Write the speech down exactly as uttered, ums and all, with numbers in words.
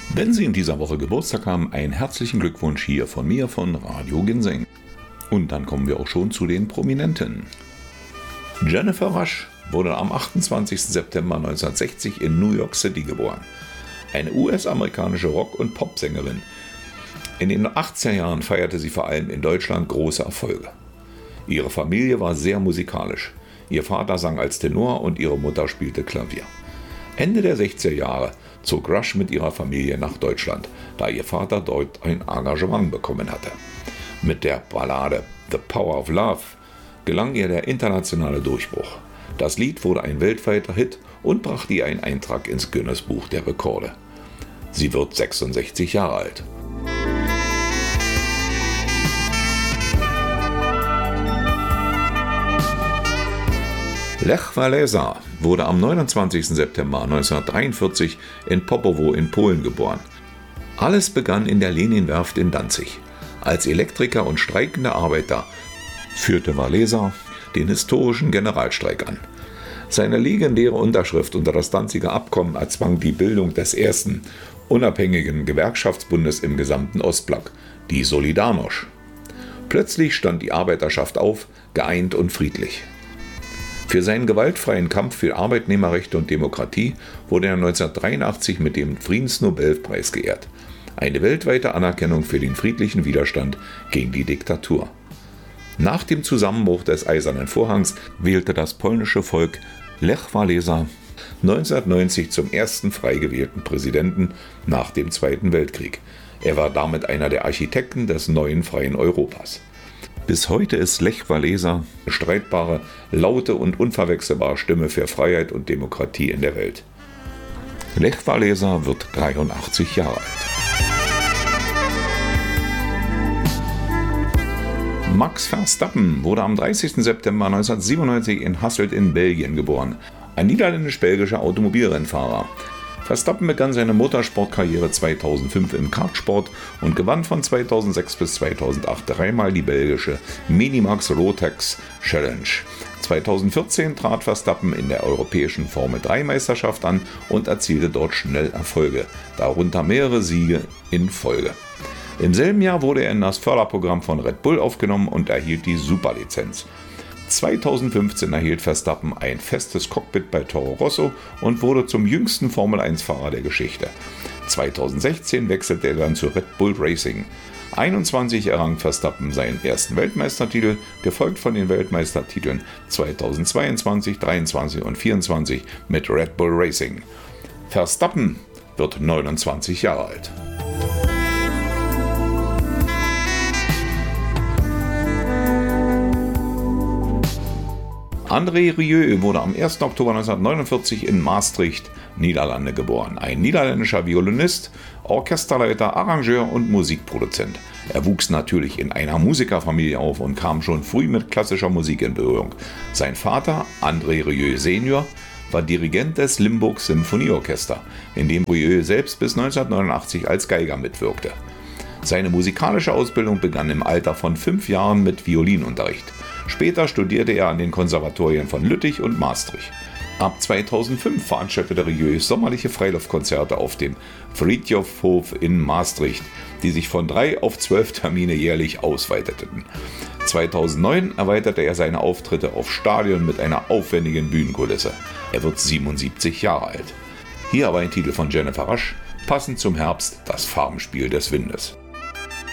Wenn Sie in dieser Woche Geburtstag haben, einen herzlichen Glückwunsch hier von mir von Radio Ginseng. Und dann kommen wir auch schon zu den Prominenten. Jennifer Rush wurde am achtundzwanzigsten September neunzehnhundertsechzig in New York City geboren. Eine U S-amerikanische Rock- und Popsängerin. In den achtziger Jahren feierte sie vor allem in Deutschland große Erfolge. Ihre Familie war sehr musikalisch. Ihr Vater sang als Tenor und ihre Mutter spielte Klavier. Ende der sechziger Jahre zog Rush mit ihrer Familie nach Deutschland, da ihr Vater dort ein Engagement bekommen hatte. Mit der Ballade The Power of Love gelang ihr der internationale Durchbruch. Das Lied wurde ein weltweiter Hit und brachte ihr einen Eintrag ins Guinness-Buch der Rekorde. Sie wird sechsundsechzig Jahre alt. Lech Wałęsa wurde am neunundzwanzigsten September neunzehnhundertdreiundvierzig in Popowo in Polen geboren. Alles begann in der Leninwerft in Danzig. Als Elektriker und streikender Arbeiter führte Wałęsa den historischen Generalstreik an. Seine legendäre Unterschrift unter das Danziger Abkommen erzwang die Bildung des ersten unabhängigen Gewerkschaftsbundes im gesamten Ostblock, die Solidarność. Plötzlich stand die Arbeiterschaft auf, geeint und friedlich. Für seinen gewaltfreien Kampf für Arbeitnehmerrechte und Demokratie wurde er neunzehnhundertdreiundachtzig mit dem Friedensnobelpreis geehrt. Eine weltweite Anerkennung für den friedlichen Widerstand gegen die Diktatur. Nach dem Zusammenbruch des Eisernen Vorhangs wählte das polnische Volk Lech Wałęsa neunzehnhundertneunzig zum ersten frei gewählten Präsidenten nach dem Zweiten Weltkrieg. Er war damit einer der Architekten des neuen freien Europas. Bis heute ist Lech Wałęsa eine streitbare, laute und unverwechselbare Stimme für Freiheit und Demokratie in der Welt. Lech Wałęsa wird dreiundachtzig Jahre alt. Max Verstappen wurde am dreißigsten September neunzehnhundertsiebenundneunzig in Hasselt in Belgien geboren. Ein niederländisch-belgischer Automobilrennfahrer. Verstappen begann seine Motorsportkarriere zweitausendfünf im Kartsport und gewann von zweitausendsechs bis zweitausendacht dreimal die belgische Minimax Rotax Challenge. zweitausendvierzehn trat Verstappen in der europäischen Formel drei Meisterschaft an und erzielte dort schnell Erfolge, darunter mehrere Siege in Folge. Im selben Jahr wurde er in das Förderprogramm von Red Bull aufgenommen und erhielt die Superlizenz. zweitausendfünfzehn erhielt Verstappen ein festes Cockpit bei Toro Rosso und wurde zum jüngsten Formel eins Fahrer der Geschichte. zweitausendsechzehn wechselte er dann zu Red Bull Racing. einundzwanzig errang Verstappen seinen ersten Weltmeistertitel, gefolgt von den Weltmeistertiteln zweitausendzweiundzwanzig, dreiundzwanzig und vierundzwanzig mit Red Bull Racing. Verstappen wird neunundzwanzig Jahre alt. André Rieu wurde am ersten Oktober neunzehnhundertneunundvierzig in Maastricht, Niederlande, geboren. Ein niederländischer Violinist, Orchesterleiter, Arrangeur und Musikproduzent. Er wuchs natürlich in einer Musikerfamilie auf und kam schon früh mit klassischer Musik in Berührung. Sein Vater, André Rieu Senior, war Dirigent des Limburg Symphonieorchester, in dem Rieu selbst bis neunzehnhundertneunundachtzig als Geiger mitwirkte. Seine musikalische Ausbildung begann im Alter von fünf Jahren mit Violinunterricht. Später studierte er an den Konservatorien von Lüttich und Maastricht. Ab zweitausendfünf veranstaltete Rieu sommerliche Freiluftkonzerte auf dem Fridtjofhof in Maastricht, die sich von drei auf zwölf Termine jährlich ausweiteten. zweitausendneun erweiterte er seine Auftritte auf Stadien mit einer aufwendigen Bühnenkulisse. Er wird siebenundsiebzig Jahre alt. Hier aber ein Titel von Jennifer Rush, passend zum Herbst, das Farbenspiel des Windes.